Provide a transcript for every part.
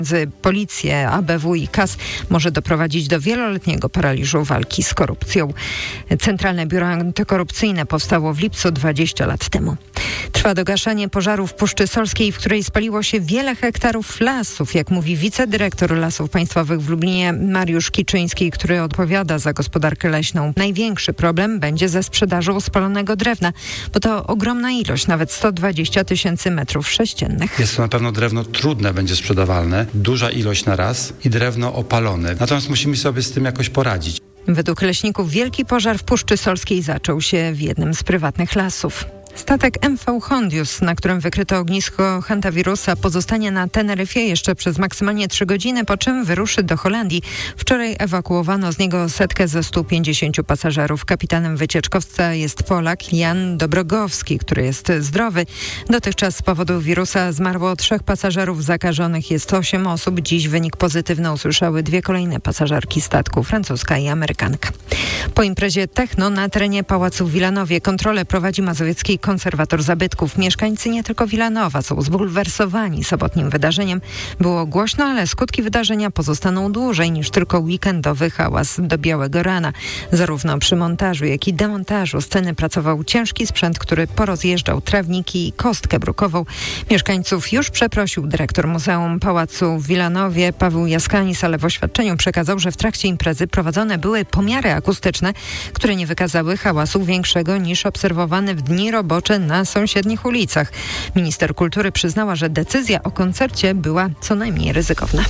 Policję, ABW i KAS może doprowadzić do wieloletniego paraliżu walki z korupcją. Centralne Biuro Antykorupcyjne powstało w lipcu 20 lat temu. Trwa dogaszanie pożaru w Puszczy Solskiej, w której spaliło się wiele hektarów lasów. Jak mówi wicedyrektor Lasów Państwowych w Lublinie Mariusz Kiczyński, który odpowiada za gospodarkę leśną. Największy problem będzie ze sprzedażą spalonego drewna, bo to ogromna ilość, nawet 120 000 metrów sześciennych. Jest to na pewno drewno trudne, będzie sprzedawalne, duża ilość na raz i drewno opalone. Natomiast musimy sobie z tym jakoś poradzić. Według leśników wielki pożar w Puszczy Solskiej zaczął się w jednym z prywatnych lasów. Statek MV Hondius, na którym wykryto ognisko hantawirusa, pozostanie na Teneryfie jeszcze przez maksymalnie 3 godziny, po czym wyruszy do Holandii. Wczoraj ewakuowano z niego 100 ze 150 pasażerów. Kapitanem wycieczkowca jest Polak Jan Dobrogowski, który jest zdrowy. Dotychczas z powodu wirusa zmarło 3 pasażerów, zakażonych jest 8 osób. Dziś wynik pozytywny usłyszały 2 kolejne pasażerki statku, francuska i Amerykanka. Po imprezie techno na terenie Pałacu w Wilanowie kontrolę prowadzi mazowiecki konserwator zabytków. Mieszkańcy nie tylko Wilanowa są zbulwersowani sobotnim wydarzeniem. Było głośno, ale skutki wydarzenia pozostaną dłużej niż tylko weekendowy hałas do białego rana. Zarówno przy montażu, jak i demontażu sceny pracował ciężki sprzęt, który porozjeżdżał trawniki i kostkę brukową. Mieszkańców już przeprosił dyrektor Muzeum Pałacu w Wilanowie Paweł Jaskanis, ale w oświadczeniu przekazał, że w trakcie imprezy prowadzone były pomiary akustyczne, które nie wykazały hałasu większego niż obserwowany w dni robocze na sąsiednich ulicach. Minister kultury przyznała, że decyzja o koncercie była co najmniej ryzykowna.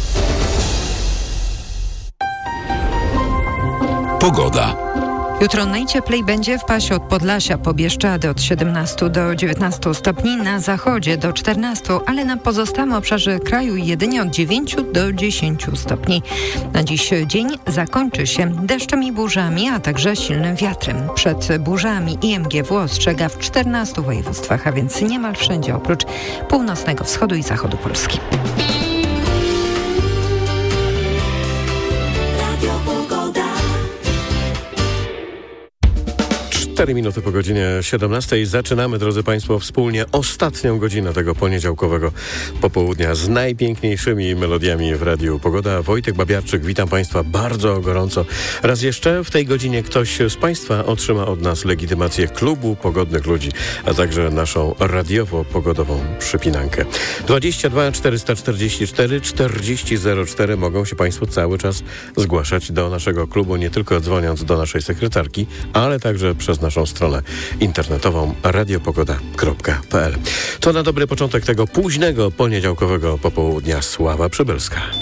Pogoda. Jutro najcieplej będzie w pasie od Podlasia po Bieszczady od 17 do 19 stopni, na zachodzie do 14, ale na pozostałym obszarze kraju jedynie od 9 do 10 stopni. Na dziś dzień zakończy się deszczem i burzami, a także silnym wiatrem. Przed burzami IMGW ostrzega w 14 województwach, a więc niemal wszędzie oprócz północnego wschodu i zachodu Polski. 4 minuty po godzinie 17. Zaczynamy, drodzy Państwo, wspólnie ostatnią godzinę tego poniedziałkowego popołudnia z najpiękniejszymi melodiami w Radiu Pogoda. Wojtek Babiarczyk, witam Państwa bardzo gorąco. Raz jeszcze w tej godzinie ktoś z Państwa otrzyma od nas legitymację Klubu Pogodnych Ludzi, a także naszą radiowo-pogodową przypinankę. 22 444 4004 mogą się Państwo cały czas zgłaszać do naszego klubu, nie tylko dzwoniąc do naszej sekretarki, ale także przez naszą stronę internetową radiopogoda.pl. To na dobry początek tego późnego poniedziałkowego popołudnia Sława Przybylska.